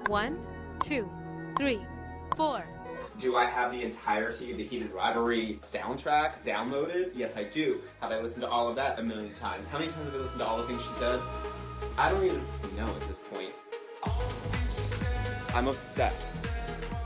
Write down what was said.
1, 2, 3, 4. Do I have the entirety of the Heated Rivalry soundtrack downloaded? Yes, I do. Have I listened to all of that a million times? How many times have I listened to all the things she said? I don't even know at this point. I'm obsessed.